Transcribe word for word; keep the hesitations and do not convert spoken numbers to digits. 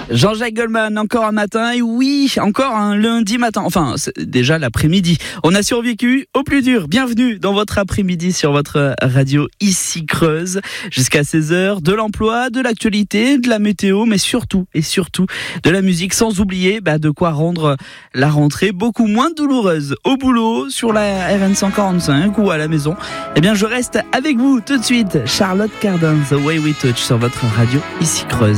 Jean-Jacques Goldman, encore un matin, et oui, encore un lundi matin, enfin, c'est déjà l'après-midi. On a survécu au plus dur. Bienvenue dans votre après-midi sur votre radio ici Creuse. Jusqu'à seize heures, de l'emploi, de l'actualité, de la météo, mais surtout, et surtout, de la musique, sans oublier bah, de quoi rendre la rentrée beaucoup moins douloureuse. Au boulot, sur la R N cent quarante-cinq ou à la maison, eh bien, je reste avec vous tout de suite. Charlotte Cardin, The Way We Touch sur votre radio ici Creuse.